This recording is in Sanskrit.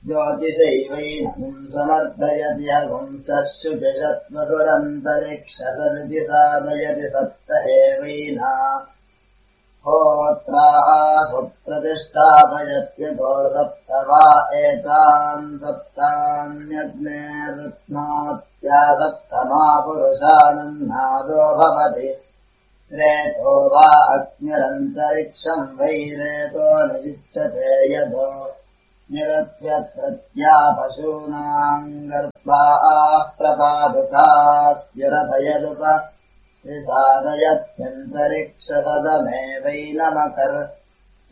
ज्योतिषैवैनम् समर्दयति हंसः शुचिषत्वसुरन्तरिक्षसदिति साधयति सप्त एवैना होत्राः सुप्रतिष्ठापयत्यतो सप्त वा एतान् सप्तान्यग्ने रत्नात्या सप्तमा पुरुषानन्नादो भवति रेतो वा अग्निरन्तरिक्षम् वैरेतो निजिच्यते यदो निरत्यत्रत्या पशूनाम् गर्भाः प्रपादुकास्युरथयदुप त्रिसादयत्यन्तरिक्षसदमेवैनमकर्